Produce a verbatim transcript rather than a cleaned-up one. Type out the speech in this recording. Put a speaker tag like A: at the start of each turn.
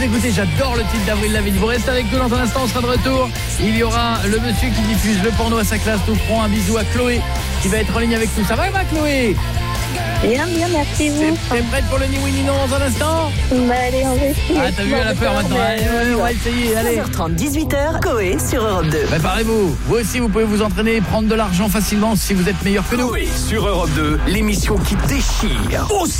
A: écouter, j'adore le titre d'Avril Lavigne. Vous restez avec nous dans un instant, on sera de retour. Il y aura le monsieur qui diffuse le porno à sa classe. Nous ferons un bisou à Chloé qui va être en ligne avec nous. Ça va, va Chloé?
B: Bien, bien, merci vous.
A: T'es prête pour le ni oui ni non dans un instant?
B: Bah allez, on va essayer.
A: Ah, t'as vu, elle a peur maintenant. Allez, ouais, on va essayer, allez.
C: seize heures trente, dix-huit heures, Coé sur Europe deux.
A: Préparez-vous. Vous aussi, vous pouvez vous entraîner et prendre de l'argent facilement si vous êtes meilleur que nous.
D: Coé sur Europe deux, l'émission qui déchire.